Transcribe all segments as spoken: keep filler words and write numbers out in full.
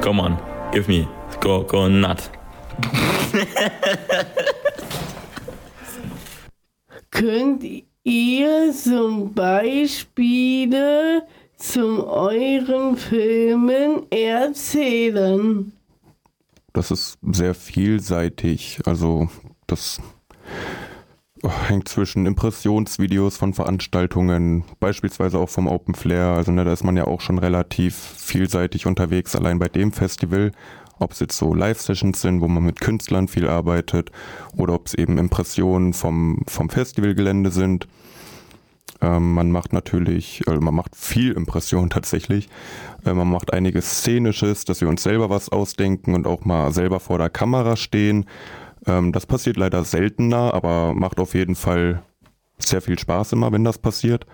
Come on, give me. Go, go nut. Könnt ihr zum Beispiele zu euren Filmen erzählen? Das ist sehr vielseitig. Also das hängt zwischen Impressionsvideos von Veranstaltungen, beispielsweise auch vom Open Flair. Also ne, da ist man ja auch schon relativ vielseitig unterwegs, allein bei dem Festival. Ob es jetzt so Live-Sessions sind, wo man mit Künstlern viel arbeitet, oder ob es eben Impressionen vom, vom Festivalgelände sind. Ähm, man macht natürlich, also man macht viel Impression tatsächlich. Äh, man macht einiges Szenisches, dass wir uns selber was ausdenken und auch mal selber vor der Kamera stehen. Ähm, das passiert leider seltener, aber macht auf jeden Fall sehr viel Spaß immer, wenn das passiert.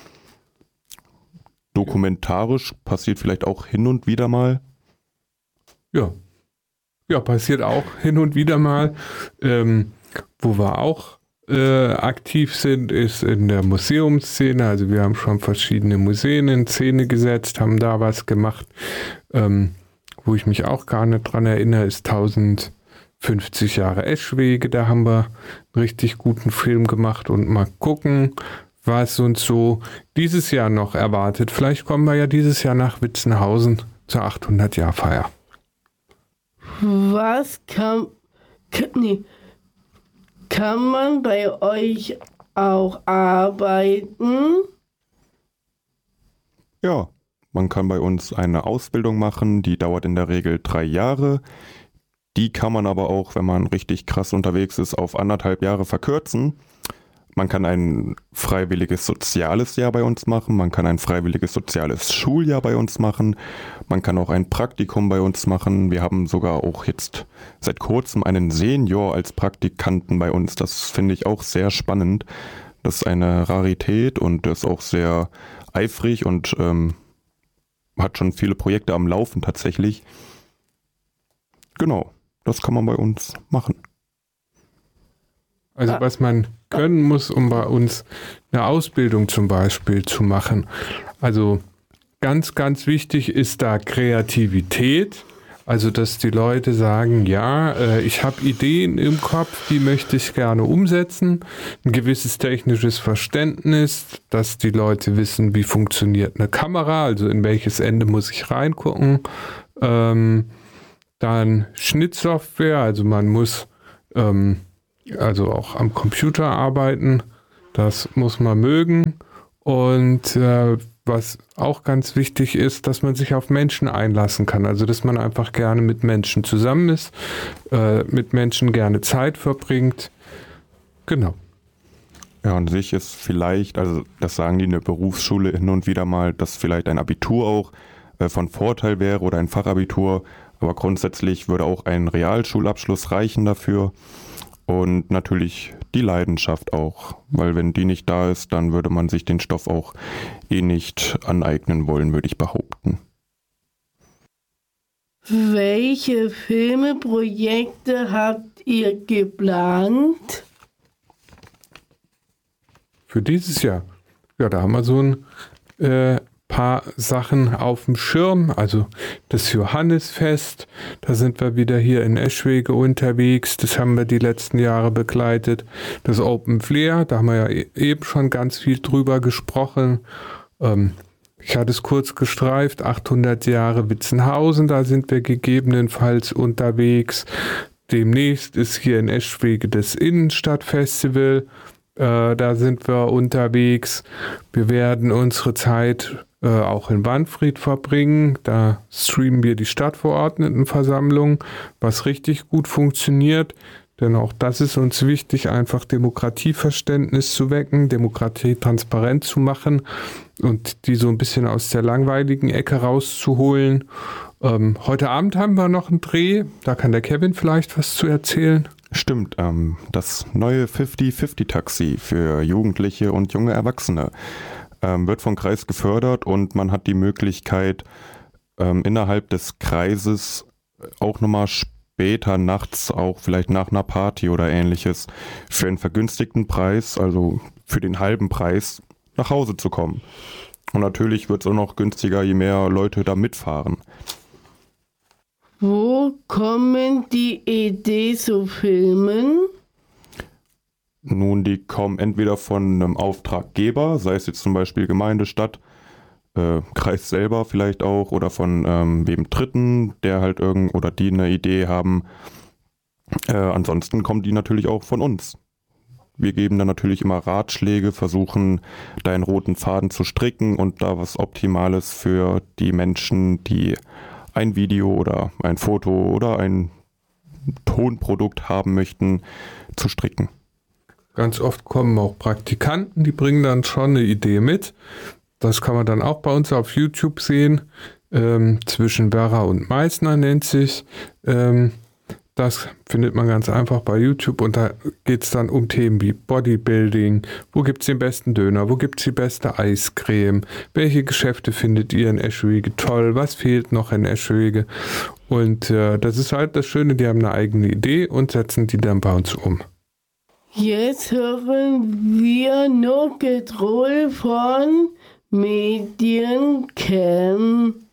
Dokumentarisch passiert vielleicht auch hin und wieder mal. Ja, ja, passiert auch hin und wieder mal. Ähm, wo wir auch äh, aktiv sind, ist in der Museumsszene. Also wir haben schon verschiedene Museen in Szene gesetzt, haben da was gemacht. Ähm, wo ich mich auch gar nicht dran erinnere, ist tausendfünfzig Jahre Eschwege. Da haben wir einen richtig guten Film gemacht und mal gucken, was uns so dieses Jahr noch erwartet. Vielleicht kommen wir ja dieses Jahr nach Witzenhausen zur achthundert-Jahr-Feier. Was kann, kann, nee, kann man bei euch auch arbeiten? Ja, man kann bei uns eine Ausbildung machen, die dauert in der Regel drei Jahre. Die kann man aber auch, wenn man richtig krass unterwegs ist, auf anderthalb Jahre verkürzen. Man kann ein freiwilliges soziales Jahr bei uns machen, man kann ein freiwilliges soziales Schuljahr bei uns machen, man kann auch ein Praktikum bei uns machen. Wir haben sogar auch jetzt seit kurzem einen Senior als Praktikanten bei uns. Das finde ich auch sehr spannend. Das ist eine Rarität und ist auch sehr eifrig und ähm, hat schon viele Projekte am Laufen tatsächlich. Genau, das kann man bei uns machen. Also was man können muss, um bei uns eine Ausbildung zum Beispiel zu machen. Also ganz, ganz wichtig ist da Kreativität. Also dass die Leute sagen, ja, äh, ich habe Ideen im Kopf, die möchte ich gerne umsetzen. Ein gewisses technisches Verständnis, dass die Leute wissen, wie funktioniert eine Kamera, also in welches Ende muss ich reingucken. Ähm, dann Schnittsoftware, also man muss ähm, also auch am Computer arbeiten, das muss man mögen. Und äh, was auch ganz wichtig ist, dass man sich auf Menschen einlassen kann, also dass man einfach gerne mit Menschen zusammen ist, äh, mit Menschen gerne Zeit verbringt. Genau. Ja, an sich ist vielleicht, also das sagen die in der Berufsschule hin und wieder mal, dass vielleicht ein Abitur auch äh, von Vorteil wäre oder ein Fachabitur, aber grundsätzlich würde auch ein Realschulabschluss reichen dafür. Und natürlich die Leidenschaft auch, weil wenn die nicht da ist, dann würde man sich den Stoff auch eh nicht aneignen wollen, würde ich behaupten. Welche Filmeprojekte habt ihr geplant? Für dieses Jahr? Ja, da haben wir so ein äh, paar Sachen auf dem Schirm, also das Johannisfest, da sind wir wieder hier in Eschwege unterwegs, das haben wir die letzten Jahre begleitet. Das Open Flair, da haben wir ja eben schon ganz viel drüber gesprochen. Ähm, ich hatte es kurz gestreift, achthundert Jahre Witzenhausen, da sind wir gegebenenfalls unterwegs. Demnächst ist hier in Eschwege das Innenstadtfestival, äh, da sind wir unterwegs. Wir werden unsere Zeit Äh, auch in Wanfried verbringen. Da streamen wir die Stadtverordnetenversammlung, was richtig gut funktioniert. Denn auch das ist uns wichtig, einfach Demokratieverständnis zu wecken, Demokratie transparent zu machen und die so ein bisschen aus der langweiligen Ecke rauszuholen. Ähm, heute Abend haben wir noch einen Dreh, da kann der Kevin vielleicht was zu erzählen. Stimmt, ähm, das neue fünfzig fünfzig Taxi für Jugendliche und junge Erwachsene ähm, wird vom Kreis gefördert und man hat die Möglichkeit, ähm, innerhalb des Kreises auch nochmal später nachts, auch vielleicht nach einer Party oder ähnliches, für einen vergünstigten Preis, also für den halben Preis, nach Hause zu kommen. Und natürlich wird es auch noch günstiger, je mehr Leute da mitfahren. Wo kommen die Ideen zu filmen? Nun, die kommen entweder von einem Auftraggeber, sei es jetzt zum Beispiel Gemeinde, Stadt, äh, Kreis selber vielleicht auch, oder von ähm, wem Dritten, der halt irgend oder die eine Idee haben. Äh, ansonsten kommen die natürlich auch von uns. Wir geben dann natürlich immer Ratschläge, versuchen da einen roten Faden zu stricken und da was Optimales für die Menschen, die ein Video oder ein Foto oder ein Tonprodukt haben möchten, zu stricken. Ganz oft kommen auch Praktikanten, die bringen dann schon eine Idee mit. Das kann man dann auch bei uns auf YouTube sehen. Ähm, zwischen Werra und Meißner nennt sich. Ähm, das findet man ganz einfach bei YouTube und da geht es dann um Themen wie Bodybuilding. Wo gibt es den besten Döner? Wo gibt es die beste Eiscreme? Welche Geschäfte findet ihr in Eschwege toll? Was fehlt noch in Eschwege? Und äh, das ist halt das Schöne, die haben eine eigene Idee und setzen die dann bei uns um. Jetzt hören wir noch Getroll von Mediencam.